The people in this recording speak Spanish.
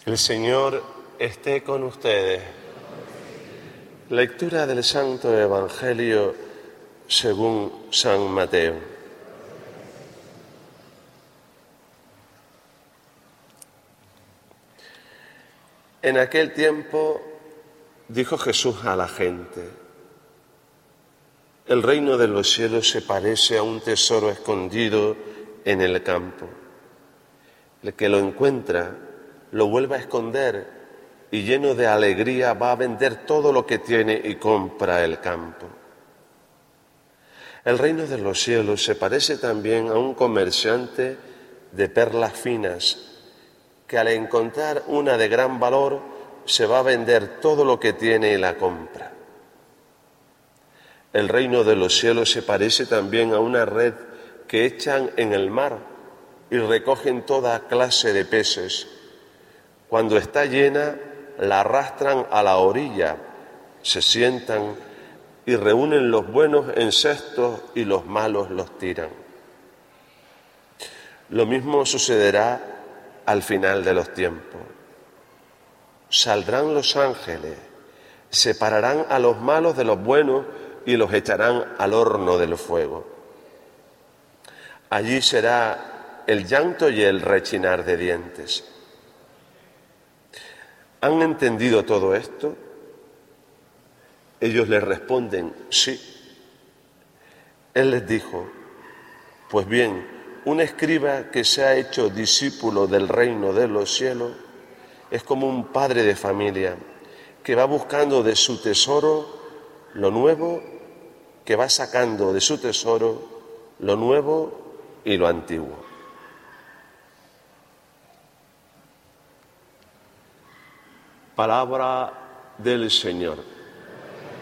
El Señor esté con ustedes. Lectura del Santo Evangelio según San Mateo. En aquel tiempo dijo Jesús a la gente: el reino de los cielos se parece a un tesoro escondido en el campo. El que lo encuentra lo vuelve a esconder y lleno de alegría va a vender todo lo que tiene y compra el campo. El reino de los cielos se parece también a un comerciante de perlas finas que al encontrar una de gran valor se va a vender todo lo que tiene y la compra. El reino de los cielos se parece también a una red que echan en el mar y recogen toda clase de peces. Cuando está llena, la arrastran a la orilla, se sientan y reúnen los buenos en cestos y los malos los tiran. Lo mismo sucederá al final de los tiempos. Saldrán los ángeles, separarán a los malos de los buenos y los echarán al horno del fuego. Allí será el llanto y el rechinar de dientes. ¿Han entendido todo esto? Ellos les responden: sí. Él les dijo: pues bien, un escriba que se ha hecho discípulo del reino de los cielos es como un padre de familia que va buscando de su tesoro lo nuevo, que va sacando de su tesoro lo nuevo y lo antiguo. Palabra del Señor.